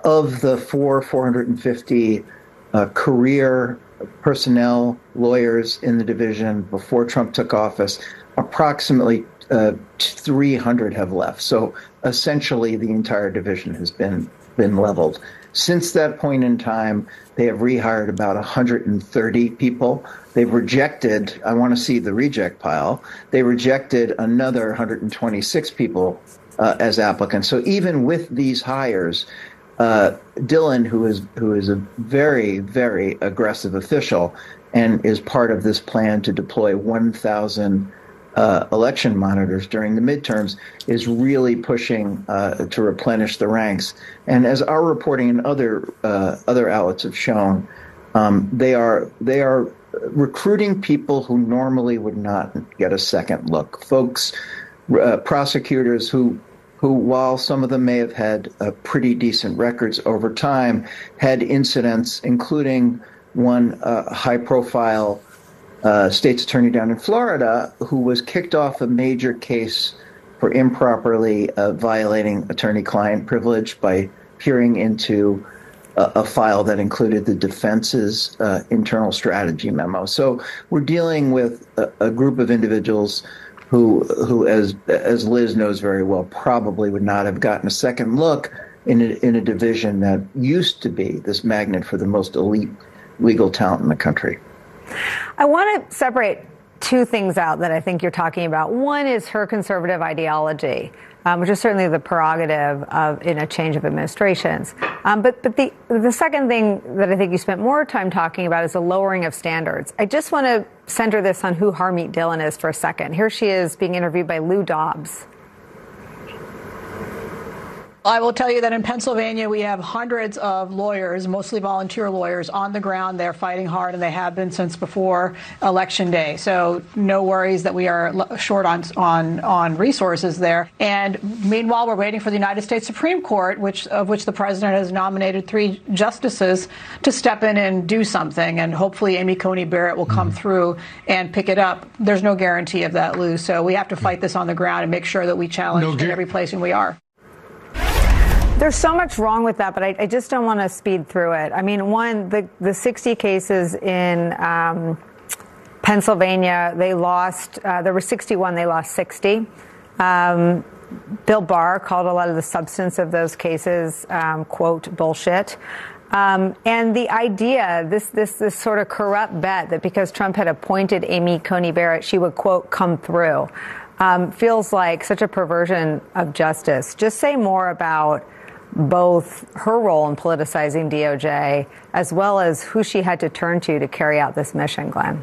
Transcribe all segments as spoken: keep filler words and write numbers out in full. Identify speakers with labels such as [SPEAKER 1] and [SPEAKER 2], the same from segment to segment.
[SPEAKER 1] of the four, four hundred fifty uh, career personnel lawyers in the division before Trump took office, approximately uh, three hundred have left. So essentially, the entire division has been been leveled. Since that point in time, they have rehired about one hundred thirty people. They've rejected, I want to see the reject pile, they rejected another one hundred twenty-six people uh, as applicants. So even with these hires, uh, Dillon, who is who is a very, very aggressive official and is part of this plan to deploy one thousand Uh, election monitors during the midterms, is really pushing uh, to replenish the ranks. And as our reporting and other uh, other outlets have shown, um, they are they are recruiting people who normally would not get a second look. Folks, uh, prosecutors who who, while some of them may have had uh, pretty decent records over time, had incidents, including one uh, high-profile Uh, state's attorney down in Florida who was kicked off a major case for improperly uh, violating attorney-client privilege by peering into a, a file that included the defense's uh, internal strategy memo. So we're dealing with a, a group of individuals who, who, as as Liz knows very well, probably would not have gotten a second look in a, in a division that used to be this magnet for the most elite legal talent in the country.
[SPEAKER 2] I want to separate two things out that I think you're talking about. One is her conservative ideology, um, which is certainly the prerogative of in a change of administrations. Um, but but the the second thing that I think you spent more time talking about is the lowering of standards. I just want to center this on who Harmeet Dillon is for a second. Here she is being interviewed by Lou Dobbs.
[SPEAKER 3] I will tell you that in Pennsylvania, we have hundreds of lawyers, mostly volunteer lawyers, on the ground. They're fighting hard, and they have been since before Election Day. So no worries that we are short on on on resources there. And meanwhile, we're waiting for the United States Supreme Court, which of which the president has nominated three justices to step in and do something. And hopefully, Amy Coney Barrett will come through and pick it up. There's no guarantee of that, Lou. So we have to fight this on the ground and make sure that we challenge no in every place and we are.
[SPEAKER 2] There's so much wrong with that, but I, I just don't want to speed through it. I mean, one, the, the sixty cases in um, Pennsylvania, they lost, uh, there were sixty-one, they lost sixty. Um, Bill Barr called a lot of the substance of those cases, um, quote, bullshit. Um, and the idea, this, this, this sort of corrupt bet that because Trump had appointed Amy Coney Barrett, she would, quote, come through, um, feels like such a perversion of justice. Just say more about both her role in politicizing D O J as well as who she had to turn to to carry out this mission, Glenn.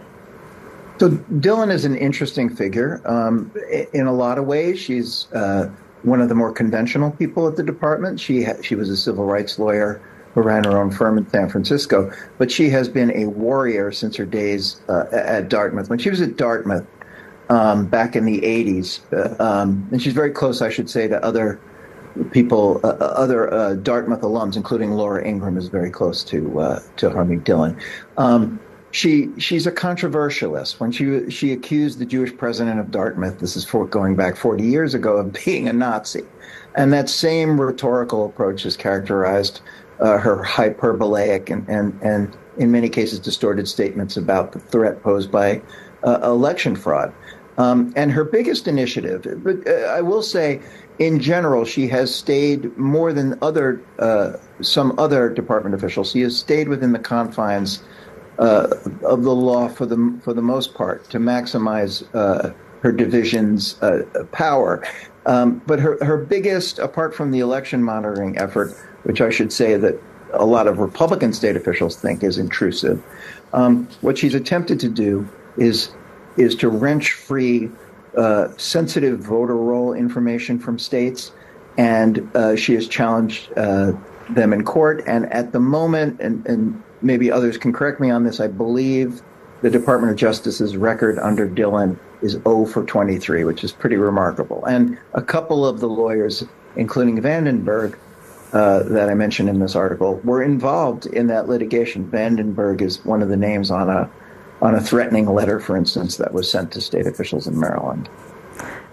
[SPEAKER 1] So Dillon is an interesting figure. Um, in a lot of ways, she's uh, one of the more conventional people at the department. She ha- she was a civil rights lawyer who ran her own firm in San Francisco, but she has been a warrior since her days uh, at Dartmouth. When she was at Dartmouth um, back in the eighties, uh, um, and she's very close, I should say, to other people, uh, other uh, Dartmouth alums, including Laura Ingraham, is very close to uh, to Harmeet Dillon. Um, she she's a controversialist. When she she accused the Jewish president of Dartmouth, this is for, going back forty years ago, of being a Nazi, and that same rhetorical approach has characterized uh, her hyperbolic and, and and in many cases distorted statements about the threat posed by uh, election fraud. Um, and her biggest initiative, but uh, I will say, in general, she has stayed more than other uh, some other department officials. She has stayed within the confines uh, of the law for the for the most part to maximize uh, her division's uh, power. Um, but her her biggest, apart from the election monitoring effort, which I should say that a lot of Republican state officials think is intrusive, um, what she's attempted to do is is to wrench free Uh, sensitive voter roll information from states, and uh, she has challenged uh, them in court. And at the moment, and, and maybe others can correct me on this, I believe the Department of Justice's record under Dillon is zero for twenty-three, which is pretty remarkable. And a couple of the lawyers, including Vandenberg, uh, that I mentioned in this article, were involved in that litigation. Vandenberg is one of the names on a on a threatening letter, for instance, that was sent to state officials in Maryland.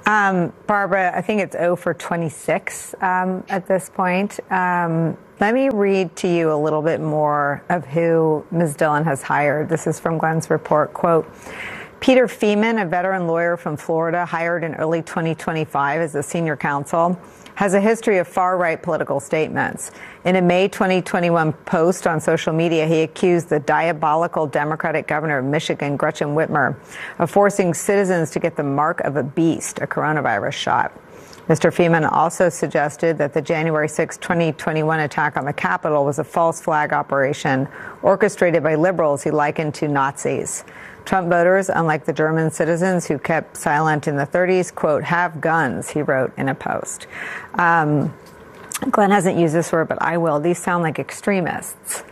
[SPEAKER 2] Um, Barbara, I think it's zero for twenty-six um, at this point. Um, let me read to you a little bit more of who Miz Dhillon has hired. This is from Glenn's report. Quote, Peter Feeman, a veteran lawyer from Florida, hired in early twenty twenty-five as a senior counsel, has a history of far-right political statements. In a May twenty twenty-one post on social media, he accused the diabolical Democratic governor of Michigan, Gretchen Whitmer, of forcing citizens to get the mark of a beast, a coronavirus shot. Mister Feeman also suggested that the January sixth, twenty twenty-one attack on the Capitol was a false flag operation orchestrated by liberals he likened to Nazis. Trump voters, unlike the German citizens who kept silent in the thirties, quote, have guns, he wrote in a post. Um, Glenn hasn't used this word, but I will. These sound like extremists.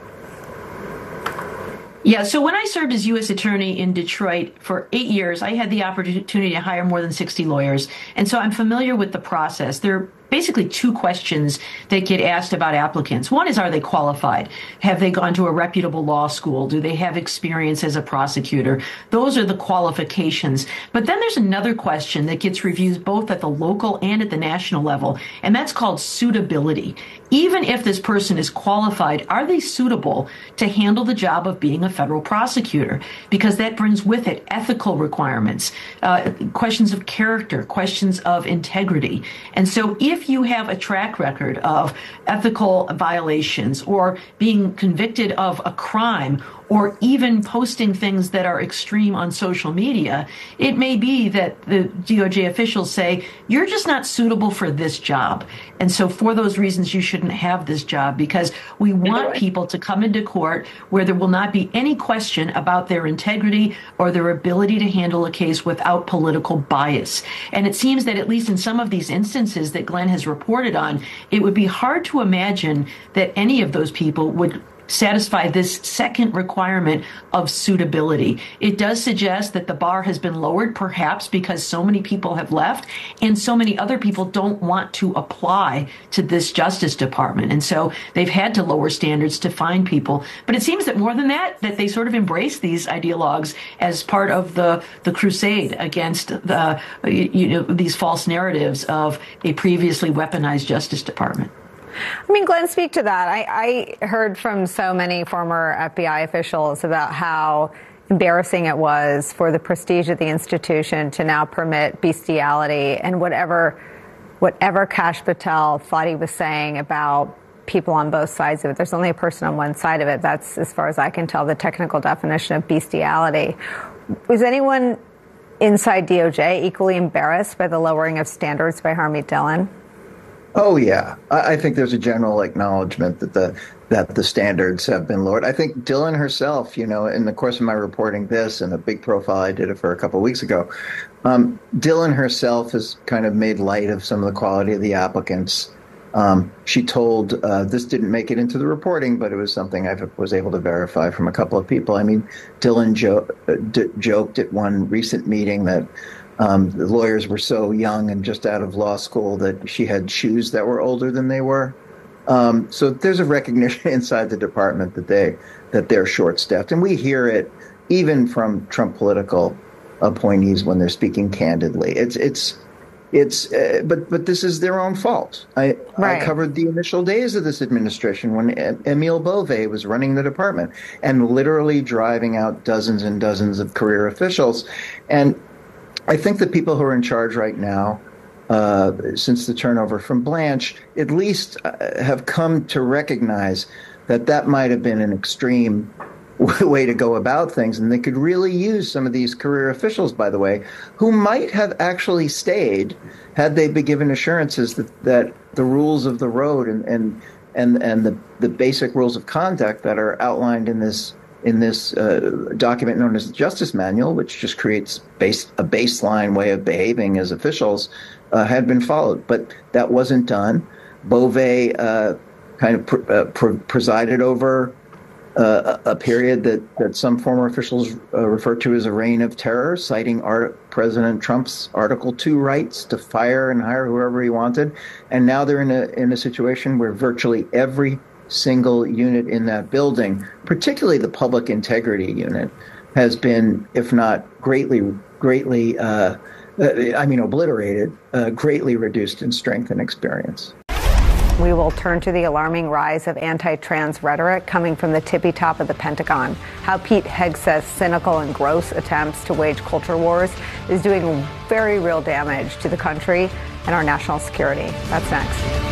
[SPEAKER 4] Yeah, so when I served as U S attorney in Detroit for eight years, I had the opportunity to hire more than sixty lawyers. And so I'm familiar with the process. There are basically two questions that get asked about applicants. One is, are they qualified? Have they gone to a reputable law school? Do they have experience as a prosecutor? Those are the qualifications. But then there's another question that gets reviewed both at the local and at the national level, and that's called suitability. Even if this person is qualified, are they suitable to handle the job of being a federal prosecutor? Because that brings with it ethical requirements, uh, questions of character, questions of integrity. And so if you have a track record of ethical violations or being convicted of a crime or even posting things that are extreme on social media, it may be that the D O J officials say, you're just not suitable for this job. And so for those reasons, you shouldn't have this job, because we want people to come into court where there will not be any question about their integrity or their ability to handle a case without political bias. And it seems that at least in some of these instances that Glenn has reported on, it would be hard to imagine that any of those people would satisfy this second requirement of suitability. It does suggest that the bar has been lowered, perhaps because so many people have left and so many other people don't want to apply to this Justice Department. And so they've had to lower standards to find people. But it seems that more than that, that they sort of embrace these ideologues as part of the, the crusade against the, you know, these false narratives of a previously weaponized Justice Department.
[SPEAKER 2] I mean, Glenn, speak to that. I, I heard from so many former F B I officials about how embarrassing it was for the prestige of the institution to now permit bestiality, and whatever whatever Kash Patel thought he was saying about people on both sides of it. There's only a person on one side of it. That's, as far as I can tell, the technical definition of bestiality. Was anyone inside D O J equally embarrassed by the lowering of standards by Harmeet Dhillon?
[SPEAKER 1] Oh, yeah. I think there's a general acknowledgement that the that the standards have been lowered. I think Dhillon herself, you know, in the course of my reporting this and a big profile, I did it for a couple of weeks ago, um, Dhillon herself has kind of made light of some of the quality of the applicants. Um, she told, uh, this didn't make it into the reporting, but it was something I was able to verify from a couple of people. I mean, Dhillon jo- d- joked at one recent meeting that Um, the lawyers were so young and just out of law school that she had shoes that were older than they were. Um, so there's a recognition inside the department that they that they're short-staffed, and we hear it even from Trump political appointees when they're speaking candidly. It's it's it's uh, but but this is their own fault. I, right. I covered the initial days of this administration when Emile Beauvais was running the department and literally driving out dozens and dozens of career officials. And I think the people who are in charge right now, uh, since the turnover from Blanche, at least uh, have come to recognize that that might have been an extreme way to go about things. And they could really use some of these career officials, by the way, who might have actually stayed had they been given assurances that, that the rules of the road and, and, and, and the, the basic rules of conduct that are outlined in this in this uh, document known as the Justice Manual, which just creates base, a baseline way of behaving as officials, uh, had been followed. But that wasn't done. Beauvais uh, kind of pr- uh, pr- presided over uh, a period that, that some former officials uh, refer to as a reign of terror, citing Art- President Trump's Article two rights to fire and hire whoever he wanted. And now they're in a in a situation where virtually every single unit in that building, particularly the public integrity unit, has been, if not greatly, greatly uh, uh, I mean, obliterated, uh, greatly reduced in strength and experience.
[SPEAKER 2] We will turn to the alarming rise of anti-trans rhetoric coming from the tippy top of the Pentagon. How Pete Hegseth's cynical and gross attempts to wage culture wars is doing very real damage to the country and our national security. That's next.